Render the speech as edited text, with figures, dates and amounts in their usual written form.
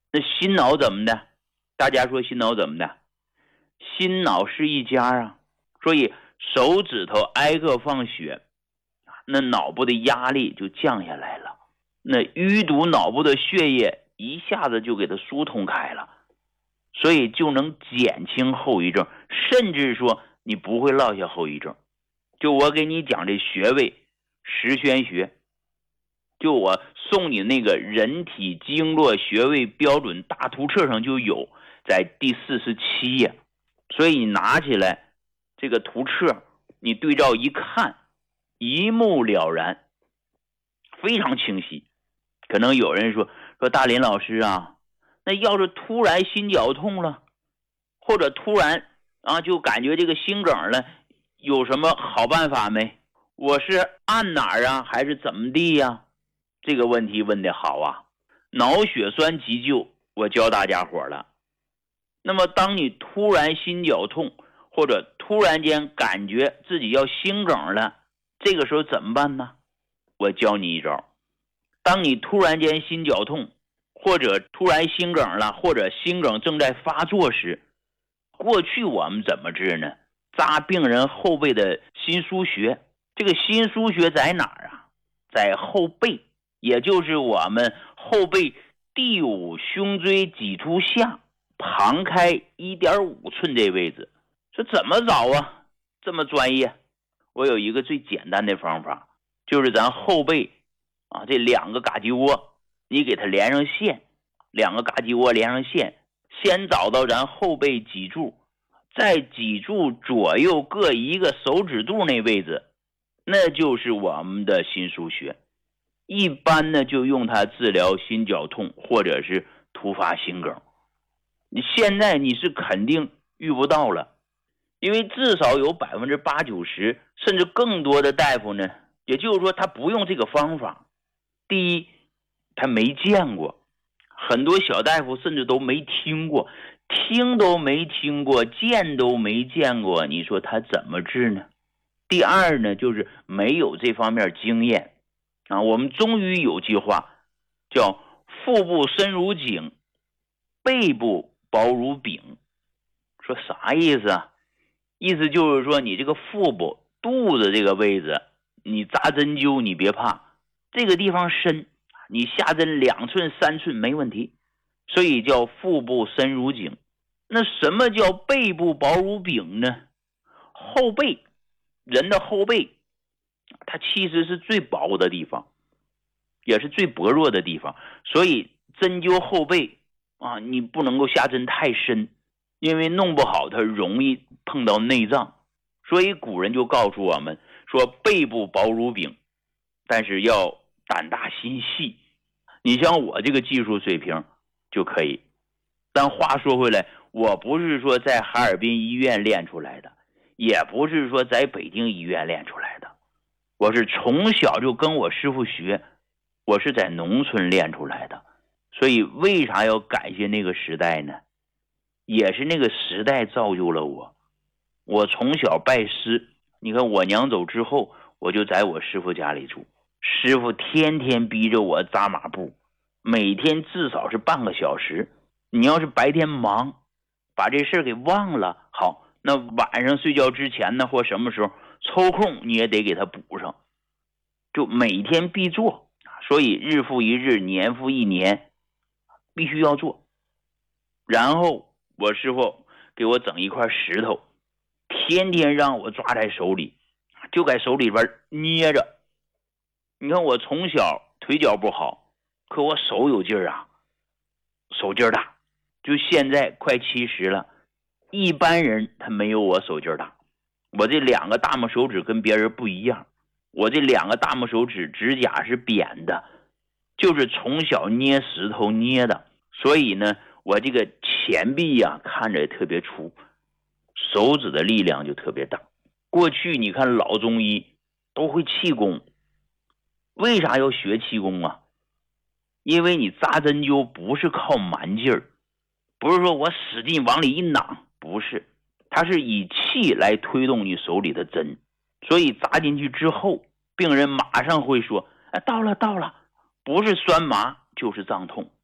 那心脑怎么的？大家说心脑怎么的？心脑是一家啊，所以手指头挨个放血，那脑部的压力就降下来了，那淤堵脑部的血液一下子就给它疏通开了，所以就能减轻后遗症，甚至说你不会落下后遗症。就我给你讲这穴位十宣穴，就我送你那个人体经络穴位标准大图册上就有，在第47页，所以你拿起来这个图册，你对照一看，一目了然，非常清晰。可能有人说大林老师啊，那要是突然心绞痛了，或者突然就感觉这个心梗了，有什么好办法没？我是按哪儿啊，还是怎么地呀？这个问题问得好啊！脑血栓急救我教大家伙了。那么当你突然心绞痛，或者突然间感觉自己要心梗了，这个时候怎么办呢？我教你一招。当你突然间心绞痛，或者突然心梗了，或者心梗正在发作时，过去我们怎么治呢？扎病人后背的心腧穴。这个心腧穴在哪儿啊？在后背，也就是我们后背第5胸椎棘突下旁开 1.5 寸这位置。说怎么找啊？这么专业。我有一个最简单的方法，就是咱后背这2个嘎叽窝，你给它连上线，2个嘎叽窝连上线，先找到咱后背脊柱，在脊柱左右各一个手指肚那位置，那就是我们的心腧穴。一般呢就用它治疗心绞痛或者是突发心梗。你现在你是肯定遇不到了，因为至少有80-90%甚至更多的大夫呢，也就是说他不用这个方法。第一，他没见过，很多小大夫甚至都没听过，听都没听过，见都没见过，你说他怎么治呢？第二呢，就是没有这方面经验我们中医有句话叫腹部深如井，背部薄如饼。说啥意思啊？意思就是说你这个腹部肚子这个位置，你扎针灸你别怕，这个地方深，你下针2寸3寸没问题，所以叫腹部深如井。那什么叫背部薄如饼呢？后背，人的后背它其实是最薄的地方，也是最薄弱的地方，所以针灸后背你不能够下针太深，因为弄不好它容易碰到内脏。所以古人就告诉我们说背部薄如饼，但是要胆大心细。你像我这个技术水平就可以。但话说回来，我不是说在哈尔滨医院练出来的，也不是说在北京医院练出来的，我是从小就跟我师傅学，我是在农村练出来的。所以为啥要感谢那个时代呢？也是那个时代造就了我。我从小拜师，你看我娘走之后，我就在我师傅家里住，师傅天天逼着我扎马步，每天至少是半个小时。你要是白天忙把这事给忘了，好，那晚上睡觉之前呢，或什么时候抽空你也得给他补上，就每天必做。所以日复一日，年复一年，必须要做。然后我师傅给我整一块石头，天天让我抓在手里，就在手里边捏着。你看我从小腿脚不好，可我手有劲儿手劲儿大。就现在快70了，一般人他没有我手劲儿大。我这2个大拇手指跟别人不一样，我这2个大拇手指指甲是扁的，就是从小捏石头捏的。所以呢，我这个前臂看着也特别粗，手指的力量就特别大。过去你看老中医都会气功，为啥要学气功啊？因为你扎针灸不是靠蛮劲儿，不是说我使劲往里一攮，不是，它是以气来推动你手里的针。所以扎进去之后，病人马上会说到了，不是酸麻就是胀痛。